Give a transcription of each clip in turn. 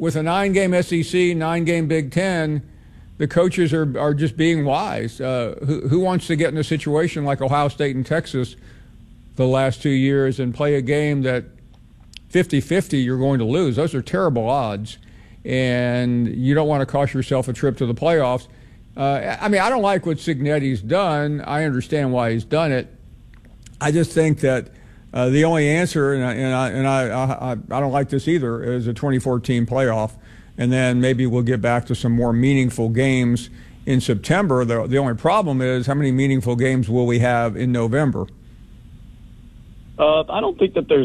with a 9-game SEC, 9-game Big Ten, the coaches are just being wise. Who wants to get in a situation like Ohio State and Texas the last 2 years and play a game that 50-50 you're going to lose? Those are terrible odds, and you don't want to cost yourself a trip to the playoffs. I don't like what Cignetti's done. I understand why he's done it. I just think that the only answer, and I don't like this either, is a 2014 playoff, and then maybe we'll get back to some more meaningful games in September. The only problem is, how many meaningful games will we have in November? I don't think that there's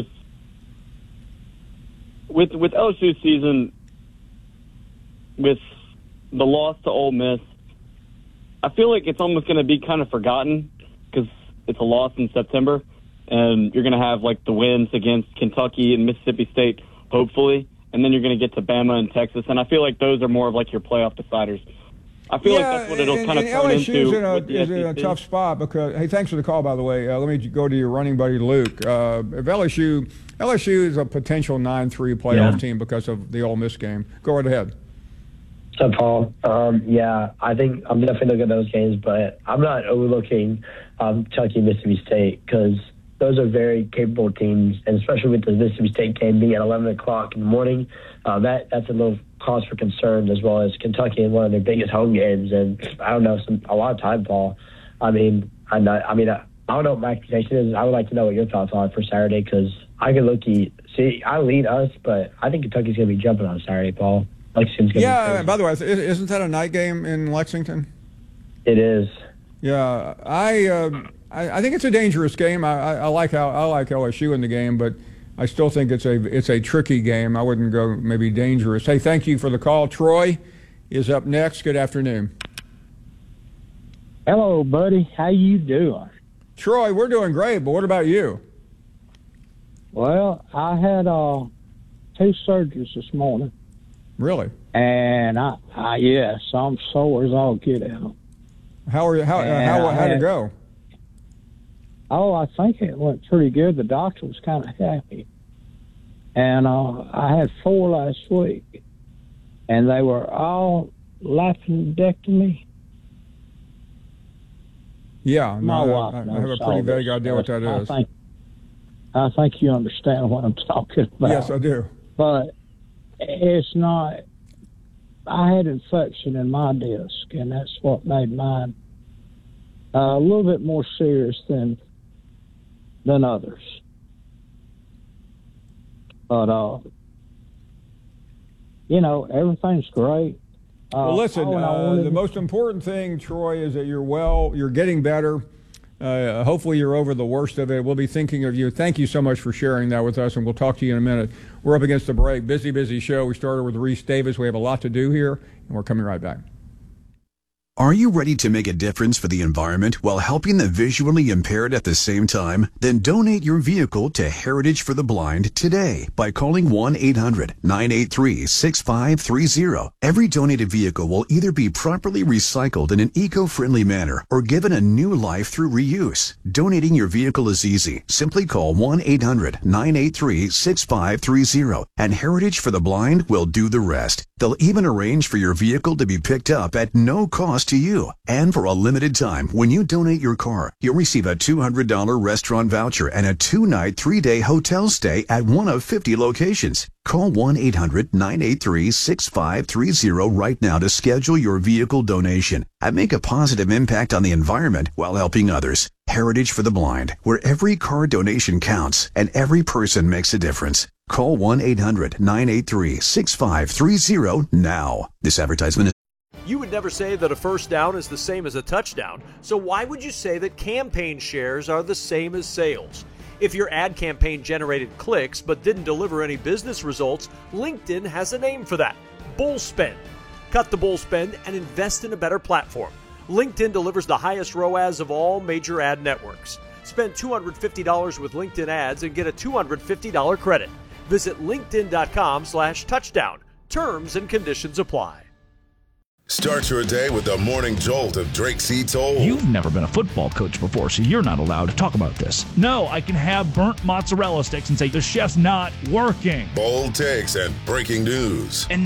with LSU's season, with the loss to Ole Miss, I feel like it's almost going to be kind of forgotten because it's a loss in September, and you're going to have like the wins against Kentucky and Mississippi State, hopefully, and then you're going to get to Bama and Texas, and I feel like those are more of like your playoff deciders. I feel like that's what it'll kind of turn LSU's into. is in a tough spot because, hey, thanks for the call, by the way. Let me go to your running buddy, Luke. If LSU is a potential 9-3 playoff team because of the Ole Miss game. Go right ahead. So, Paul, I think I'm definitely looking at those games, but I'm not overlooking Kentucky and Mississippi State because those are very capable teams, and especially with the Mississippi State game being at 11 o'clock in the morning, that's a little cause for concern, as well as Kentucky in one of their biggest home games. And I don't know, a lot of time, Paul. I don't know what my expectation is. I would like to know what your thoughts are for Saturday because I lead us, but I think Kentucky's going to be jumping on Saturday, Paul. Lexington's going to be crazy. By the way, isn't that a night game in Lexington? It is. Yeah, I think it's a dangerous game. I like LSU in the game, but I still think it's a tricky game. I wouldn't go maybe dangerous. Hey, thank you for the call. Troy is up next. Good afternoon. Hello, buddy. How you doing? Troy, we're doing great, but what about you? Well, I had 2 surgeries this morning. Really? And yes, I'm sore as all get out. How'd it go? Oh, I think it went pretty good. The doctor was kind of happy. And I had 4 last week, and they were all lappendectomy. Yeah, My wife I have a pretty vague idea what that is. I think you understand what I'm talking about. Yes, I do. But it's not. I had infection in my disc, and that's what made mine a little bit more serious than others. But everything's great. Well, listen, the most important thing, Troy, is that you're getting better. Hopefully you're over the worst of it. We'll be thinking of you. Thank you so much for sharing that with us, and we'll talk to you in a minute. We're up against the break. Busy show. We started with Reese Davis. We have a lot to do here, and we're coming right back. Are you ready to make a difference for the environment while helping the visually impaired at the same time? Then donate your vehicle to Heritage for the Blind today by calling 1-800-983-6530. Every donated vehicle will either be properly recycled in an eco-friendly manner or given a new life through reuse. Donating your vehicle is easy. Simply call 1-800-983-6530 and Heritage for the Blind will do the rest. They'll even arrange for your vehicle to be picked up at no cost to you. And for a limited time, when you donate your car, you'll receive a $200 restaurant voucher and a 2-night, 3-day hotel stay at one of 50 locations. Call 1-800-983-6530 right now to schedule your vehicle donation and make a positive impact on the environment while helping others. Heritage for the Blind, where every car donation counts and every person makes a difference. Call 1-800-983-6530 now. This advertisement is... You would never say that a first down is the same as a touchdown, so why would you say that campaign shares are the same as sales? If your ad campaign generated clicks but didn't deliver any business results, LinkedIn has a name for that: bull spend. Cut the bull spend and invest in a better platform. LinkedIn delivers the highest ROAS of all major ad networks. Spend $250 with LinkedIn ads and get a $250 credit. Visit linkedin.com/touchdown. Terms and conditions apply. Start your day with the morning jolt of Drake C. Toll. You've never been a football coach before, so you're not allowed to talk about this. No, I can have burnt mozzarella sticks and say the chef's not working. Bold takes and breaking news. And